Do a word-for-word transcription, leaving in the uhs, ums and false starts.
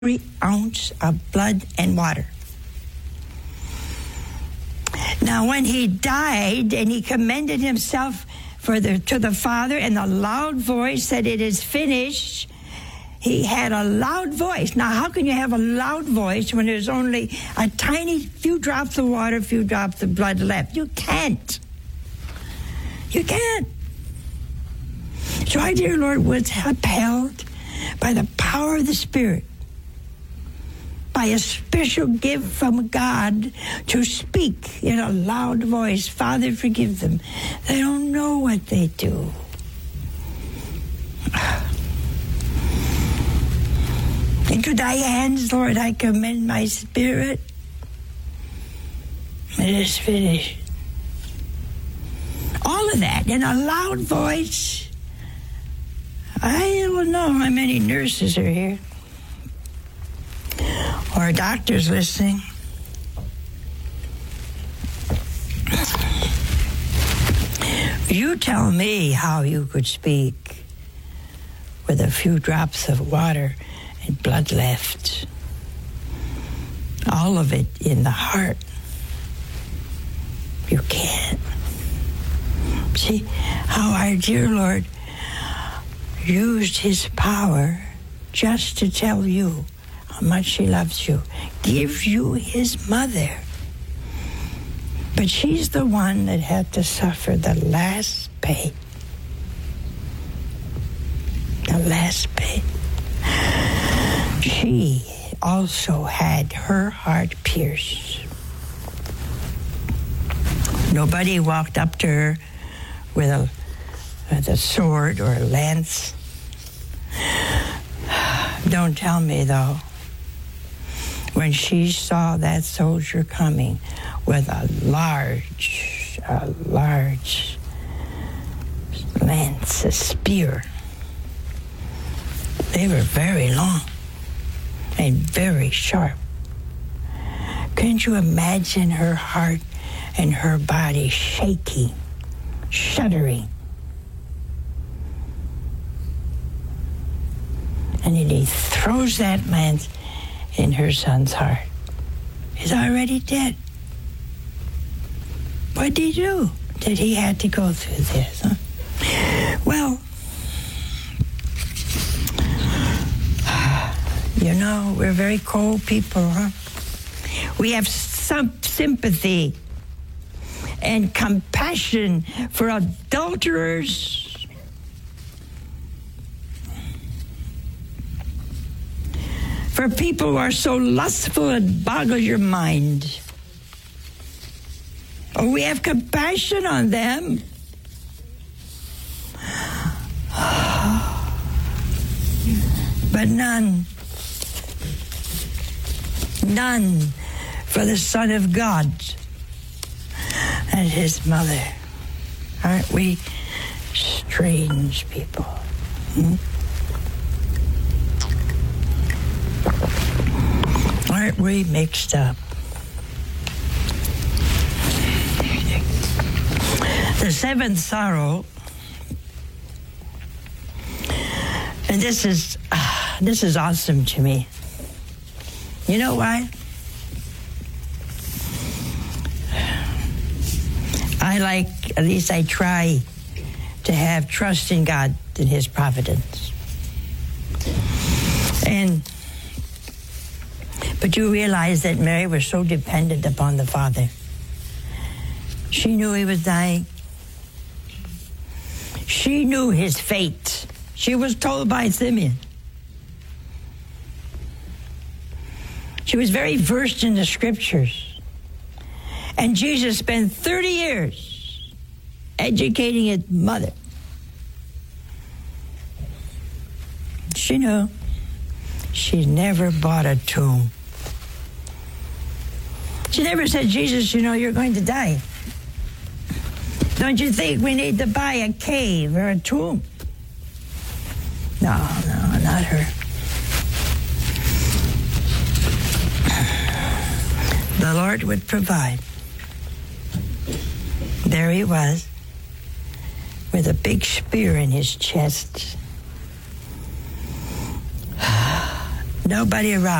every ounce of blood and water. Now, when he died and he commended himself for the, to the Father in a loud voice said, "It is finished," he had a loud voice. Now, how can you have a loud voice when there's only a tiny few drops of water, a few drops of blood left? You can't. You can't. So our dear Lord was upheld by the power of the Spirit, by a special gift from God to speak in a loud voice, "Father, forgive them. They don't know what they do." Into thy hands, Lord, I commend my spirit. It is finished. All of that in a loud voice. I don't know how many nurses are here or doctors listening. You tell me how you could speak with a few drops of water and blood left. All of it in the heart. You can't. See how our dear Lord used his power just to tell you how much he loves you, gives you his mother. But she's the one that had to suffer the last pain. The last pain. She also had her heart pierced. Nobody walked up to her with a, with a sword or a lance. Don't tell me, though, when she saw that soldier coming with a large, a large lance, a spear. They were very long and very sharp. Can't you imagine her heart and her body shaking, shuddering? And then he throws that lance in her son's heart. He's already dead. What did he do that he had to go through this? Huh? Well, you know, we're very cold people, huh? We have some sympathy and compassion for adulterers, for people who are so lustful it boggles your mind. Oh, we have compassion on them. But none, none for the Son of God and his mother. Aren't we strange people? Hmm? Aren't we mixed up? The seventh sorrow, and this is uh, this is awesome to me. You know why? I like, at least I try to have trust in God and his providence. And but you realize that Mary was so dependent upon the Father. She knew he was dying. She knew his fate. She was told by Simeon. She was very versed in the scriptures. And Jesus spent thirty years educating his mother. She knew. She never bought a tomb. She never said, "Jesus, you know, you're going to die. Don't you think we need to buy a cave or a tomb?" No, no, not her. The Lord would provide. There he was, with a big spear in his chest. Nobody around.